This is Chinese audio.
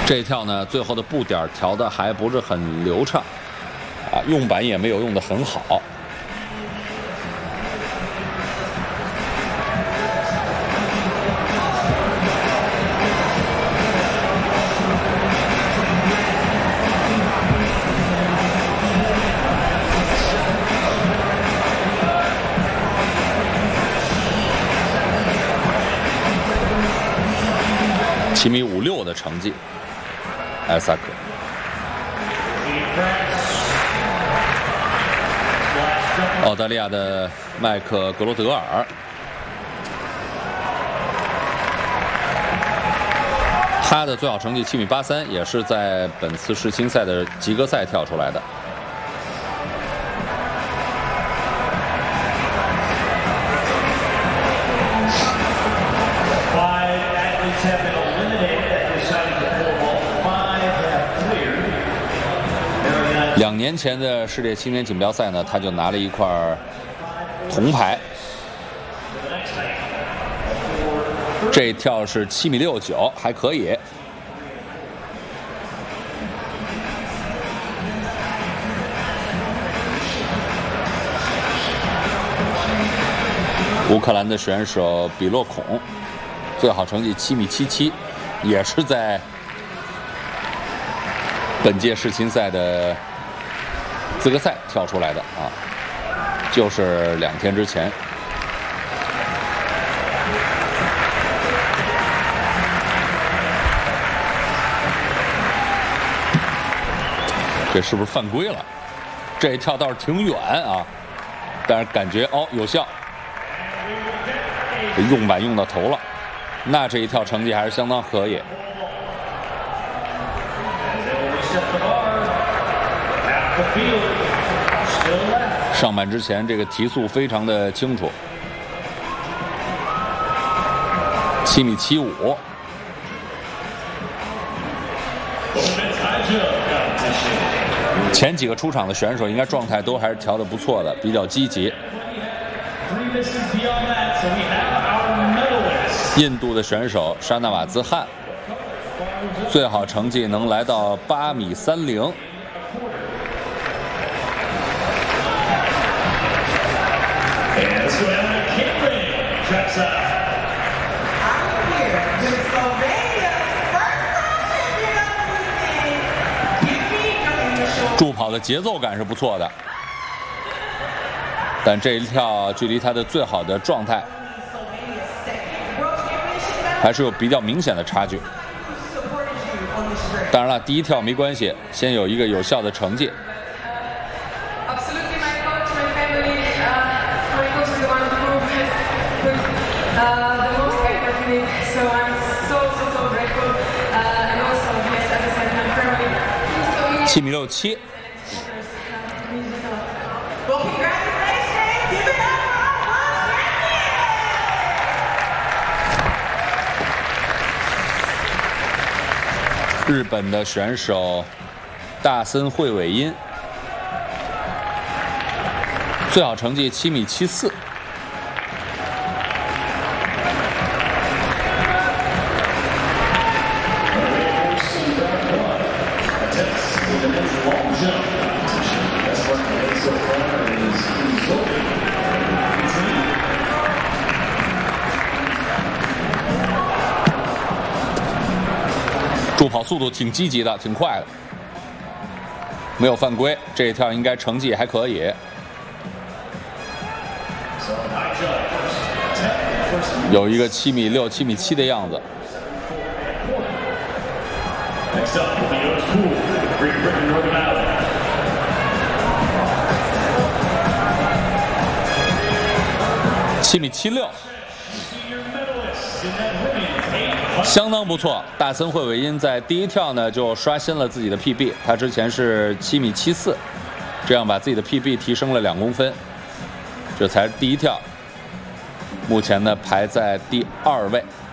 这一跳呢，最后的步点调的还不是很流畅，啊，用板也没有用的很好。7.56米的成绩，艾萨克。澳大利亚的麦克格罗德尔，他的最好成绩7.83米，也是在本次世青赛的及格赛跳出来的。2年前的世界青年锦标赛呢，他就拿了一块铜牌。这一跳是7.69米，还可以。乌克兰的选手比洛孔，最好成绩7.77米，也是在本届世青赛的资格赛跳出来的啊，就是2天之前。这是不是犯规了？这一跳倒是挺远啊，但是感觉哦有效，用板用到头了，那这一跳成绩还是相当可以。上板之前这个提速非常的清楚，7.75米。前几个出场的选手应该状态都还是调得不错的，比较积极。印度的选手沙纳瓦兹汗，最好成绩能来到8.30米。助跑的节奏感是不错的，但这一跳距离他的最好的状态还是有比较明显的差距。当然了，第一跳没关系，先有一个有效的成绩。7.67米。日本的选手大森惠尾音，最好成绩7.74米。助跑速度挺积极的，挺快的，没有犯规。这一跳应该成绩还可以。有一个7.6米、7.7米的样子。7.76米。相当不错，大森惠尾音在第一跳呢就刷新了自己的 PB， 他之前是7.74米，这样把自己的 PB 提升了2公分，这才是第一跳，目前呢排在第2位。